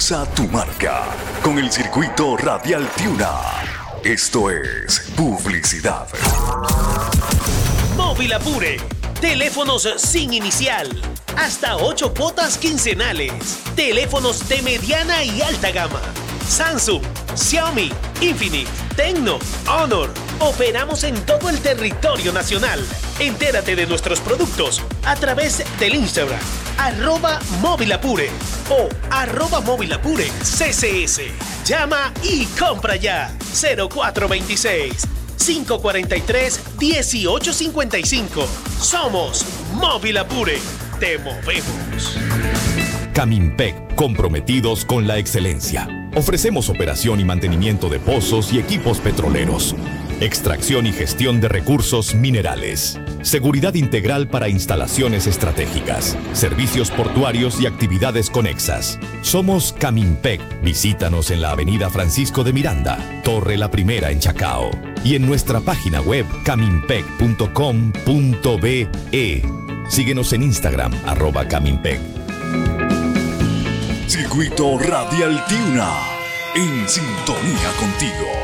Impulsa tu marca con el circuito radial Tiuna. Esto es publicidad. Móvil Apure. Teléfonos sin inicial. Hasta 8 cuotas quincenales. Teléfonos de mediana y alta gama. Samsung, Xiaomi, Infinix, Tecno, Honor. Operamos en todo el territorio nacional. Entérate de nuestros productos a través del Instagram @móvilapure o @móvilapure CCS. Llama y compra ya. 0426 543 1855. Somos Móvil Apure. Te movemos. Camimpec, comprometidos con la excelencia. Ofrecemos operación y mantenimiento de pozos y equipos petroleros. Extracción y gestión de recursos minerales. Seguridad integral para instalaciones estratégicas. Servicios portuarios y actividades conexas. Somos Camimpec. Visítanos en la avenida Francisco de Miranda, Torre La Primera en Chacao. Y en nuestra página web camimpec.com.be. Síguenos en Instagram @Camimpec. Circuito Radial Tiuna. En sintonía contigo.